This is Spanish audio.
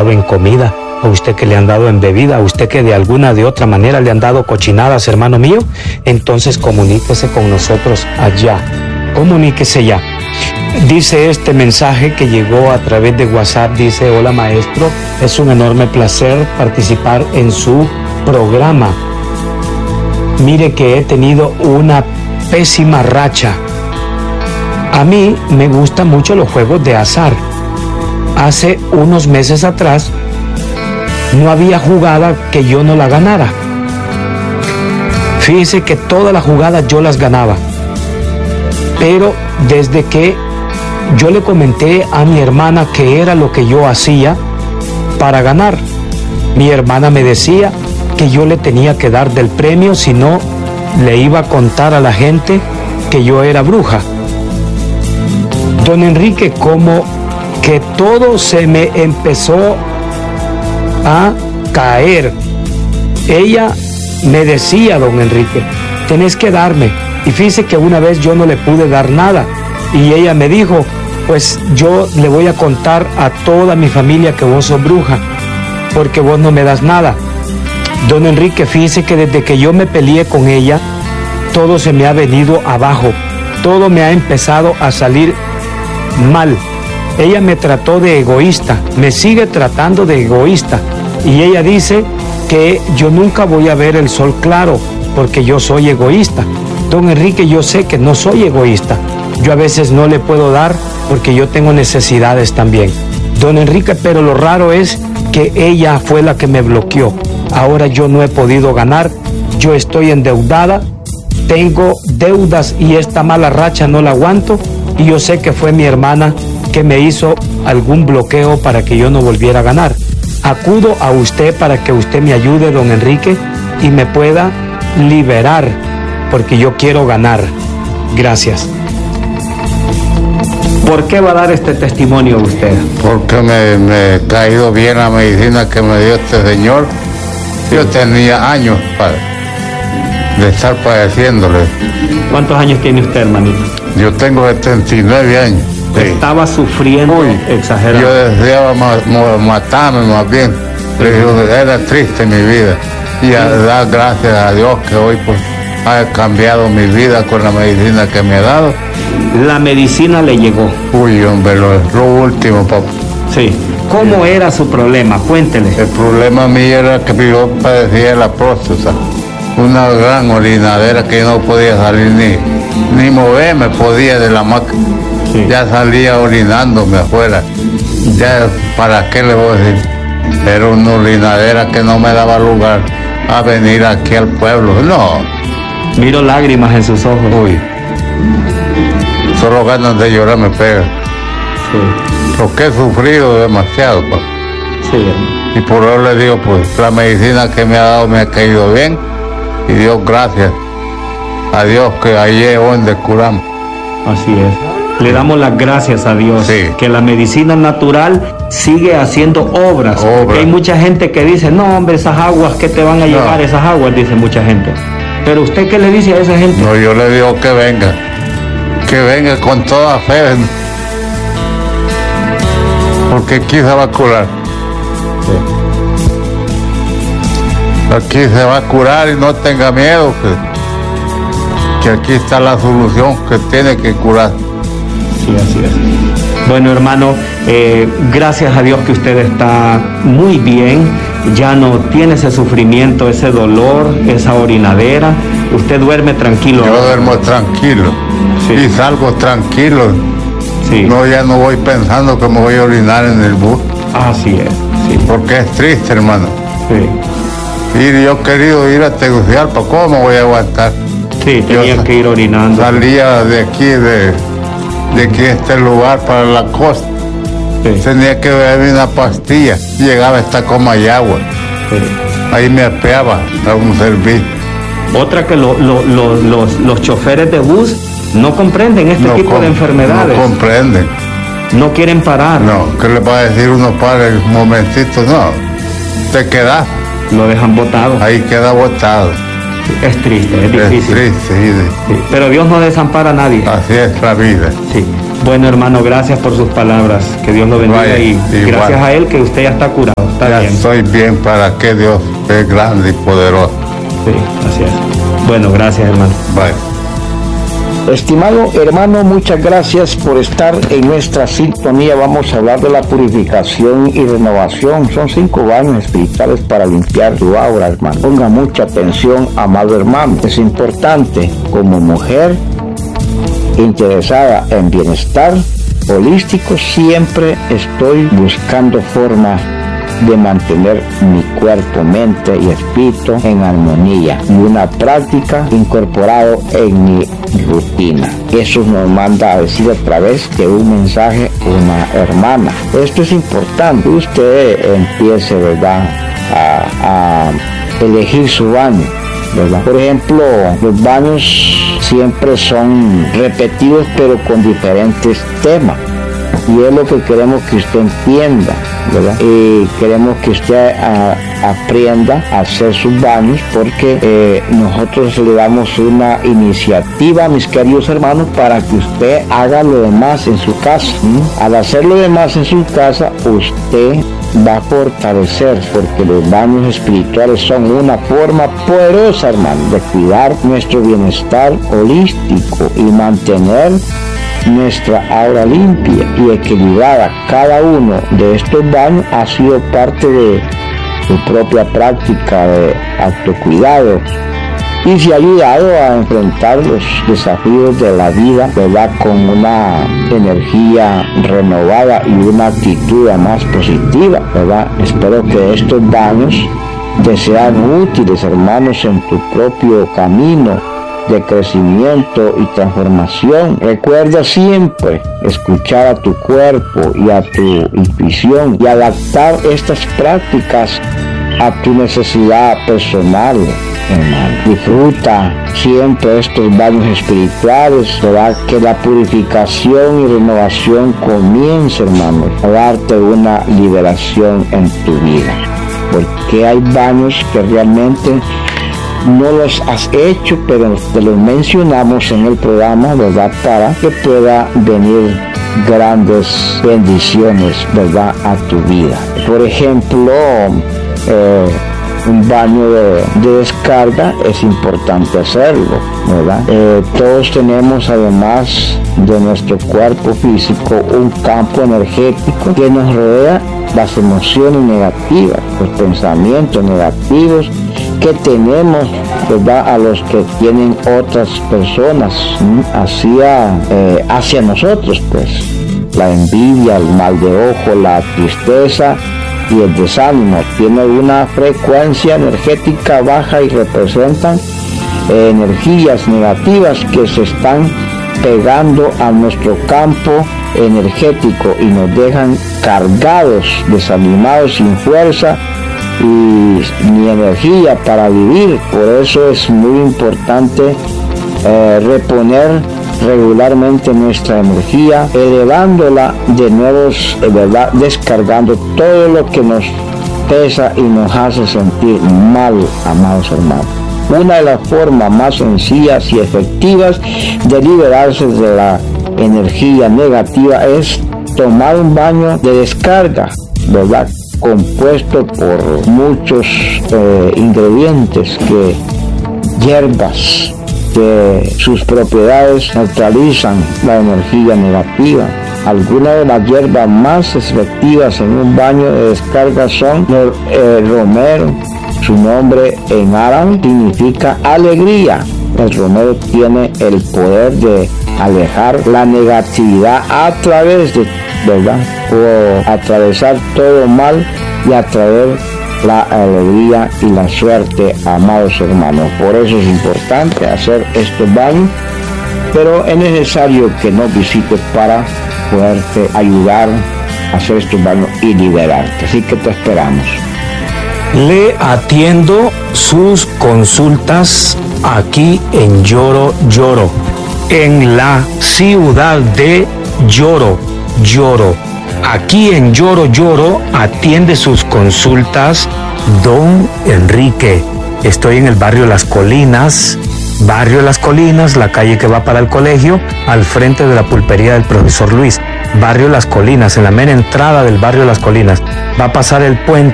dado en comida, a usted que le han dado en bebida, a usted que de alguna de otra manera le han dado cochinadas, hermano mío, entonces comuníquese con nosotros allá. Comuníquese ya. Dice este mensaje que llegó a través de WhatsApp, dice: hola maestro, es un enorme placer participar en su programa. Mire que he tenido una pésima racha. A mí me gustan mucho los juegos de azar. Hace unos meses atrás no había jugada que yo no la ganara. Fíjese que todas las jugadas yo las ganaba. Pero desde que yo le comenté a mi hermana qué era lo que yo hacía para ganar, mi hermana me decía que yo le tenía que dar del premio, si no le iba a contar a la gente que yo era bruja. Don Enrique, como que todo se me empezó a caer. Ella me decía: don Enrique, tenés que darme. Y fíjese que una vez yo no le pude dar nada. Y ella me dijo: pues yo le voy a contar a toda mi familia que vos sos bruja, porque vos no me das nada. Don Enrique, fíjese que desde que yo me peleé con ella, todo se me ha venido abajo. Todo me ha empezado a salir mal. Ella me trató de egoísta, me sigue tratando de egoísta. Y ella dice que yo nunca voy a ver el sol claro, porque yo soy egoísta. Don Enrique, yo sé que no soy egoísta. Yo a veces no le puedo dar porque yo tengo necesidades también. Don Enrique, pero lo raro es que ella fue la que me bloqueó. Ahora yo no he podido ganar, yo estoy endeudada, tengo deudas y esta mala racha no la aguanto. Y yo sé que fue mi hermana que me hizo algún bloqueo para que yo no volviera a ganar. Acudo a usted para que usted me ayude, don Enrique, y me pueda liberar, porque yo quiero ganar. Gracias. ¿Por qué va a dar este testimonio usted? Porque me he caído bien la medicina que me dio este señor. Yo tenía años de estar padeciéndole. ¿Cuántos años tiene usted, hermanito? Yo tengo 79 años. Sí. Estaba sufriendo exagerado. Yo deseaba matarme más bien. Era triste mi vida. Y a dar gracias a Dios que hoy pues ha cambiado mi vida con la medicina que me ha dado. La medicina le llegó. Uy, hombre, lo último, papá. Sí. ¿Cómo era su problema? Cuéntele. El problema mío era que yo padecía la próstata. Una gran orinadera que yo no podía salir ni moverme podía de la máquina. Sí. Ya salía orinándome afuera. Ya, ¿para qué le voy a decir? Era una orinadera que no me daba lugar a venir aquí al pueblo. No. Miro lágrimas en sus ojos. Uy. Solo ganas de llorar me pegan. Sí. Porque he sufrido demasiado, papá. Sí. Y por eso le digo, pues, la medicina que me ha dado me ha caído bien. Y Dios, gracias a Dios que ahí es donde curamos. Así es. Le damos las gracias a Dios, sí, que la medicina natural sigue haciendo obras. Porque hay mucha gente que dice: no, hombre, esas aguas que te van a llevar, esas aguas, dice mucha gente. Pero ¿usted qué le dice a esa gente? No, yo le digo que venga con toda fe, porque aquí se va a curar. Sí. Aquí se va a curar y no tenga miedo, que aquí está la solución que tiene que curar. Sí, así es. Bueno, hermano, gracias a Dios que usted está muy bien, ya no tiene ese sufrimiento, ese dolor, esa orinadera, usted duerme tranquilo. Yo duermo tranquilo, sí, y salgo tranquilo. Sí. No, ya no voy pensando que me voy a orinar en el bus. Así es. Sí. Porque es triste, hermano. Sí. Y yo he querido ir a Tegucigalpa, ¿cómo me voy a aguantar? Sí, tenía que ir orinando. Salía de aquí, de aquí a este lugar para la costa. Sí. Tenía que beber una pastilla, llegaba hasta Comayagua. Sí. Ahí me apeaba a un servicio. Otra que los choferes de bus no comprenden este tipo de enfermedades. No comprenden. No quieren parar. No, ¿qué le va a decir uno? Para un momentito, no. Te quedas. Lo dejan botado. Ahí queda botado. Es triste, es difícil. Es triste, sí. Pero Dios no desampara a nadie. Así es la vida. Sí. Bueno, hermano, gracias por sus palabras. Que Dios lo bendiga. Vaya, y gracias a él que usted ya está curado. Está ya bien. Estoy bien, para que Dios es grande y poderoso. Sí, así es. Bueno, gracias, hermano. Bye. Estimado hermano, muchas gracias por estar en nuestra sintonía. Vamos a hablar de la purificación y renovación. Son 5 baños espirituales para limpiar tu aura, hermano. Ponga mucha atención, amado hermano. Es importante, como mujer interesada en bienestar holístico, siempre estoy buscando formas de mantener mi cuerpo, mente y espíritu en armonía, y una práctica incorporado en mi rutina. Eso nos manda a decir a través de un mensaje una hermana. Esto es importante. Usted empiece, ¿verdad?, a elegir su baño, ¿verdad? Por ejemplo, los baños siempre son repetidos, pero con diferentes temas. Y es lo que queremos que usted entienda, ¿verdad? Y queremos que usted aprenda a hacer sus baños, porque nosotros le damos una iniciativa, mis queridos hermanos, para que usted haga lo demás en su casa. Al hacer lo demás en su casa, usted va a fortalecer, porque los baños espirituales son una forma poderosa, hermano, de cuidar nuestro bienestar holístico y mantener nuestra aura limpia y equilibrada. Cada uno de estos baños ha sido parte de su propia práctica de autocuidado y se ha ayudado a enfrentar los desafíos de la vida, ¿verdad?, con una energía renovada y una actitud más positiva, ¿verdad? Espero que estos baños te sean útiles, hermanos, en tu propio camino de crecimiento y transformación. Recuerda siempre escuchar a tu cuerpo y a tu intuición y adaptar estas prácticas a tu necesidad personal, hermano. Disfruta siempre estos baños espirituales, para que la purificación y renovación comience, hermano, a darte una liberación en tu vida, porque hay baños que realmente no los has hecho, pero te los mencionamos en el programa, ¿verdad?, para que pueda venir grandes bendiciones, ¿verdad?, a tu vida. Por ejemplo, un baño de descarga es importante hacerlo, ¿verdad? Todos tenemos, además de nuestro cuerpo físico, un campo energético que nos rodea las emociones negativas, los pensamientos negativos que tenemos, ¿verdad?, a los que tienen otras personas hacia nosotros, pues la envidia, el mal de ojo, la tristeza y el desánimo tienen una frecuencia energética baja y representan energías negativas que se están pegando a nuestro campo energético y nos dejan cargados, desanimados, sin fuerza y ni energía para vivir. Por eso es muy importante reponer regularmente nuestra energía, elevándola de nuevo, ¿verdad?, descargando todo lo que nos pesa y nos hace sentir mal, amados hermanos. Una de las formas más sencillas y efectivas de liberarse de la energía negativa es tomar un baño de descarga, ¿verdad?, compuesto por muchos ingredientes, hierbas, que sus propiedades neutralizan la energía negativa. Algunas de las hierbas más efectivas en un baño de descarga son el romero. Su nombre en árabe significa alegría. El romero tiene el poder de alejar la negatividad a través de, ¿verdad?, o atravesar todo mal y atraer la alegría y la suerte, amados hermanos. Por eso es importante hacer estos baños, pero es necesario que nos visites para poderte ayudar a hacer estos baños y liberarte. Así que te esperamos. Le atiendo sus consultas aquí en Lloro, en la ciudad de Lloro. Aquí en Lloro atiende sus consultas don Enrique. Estoy en el barrio Las Colinas, Barrio Las Colinas, la calle que va para el colegio, al frente de la pulpería del profesor Luis. Barrio Las Colinas, en la mera entrada del barrio Las Colinas. Va a pasar el puente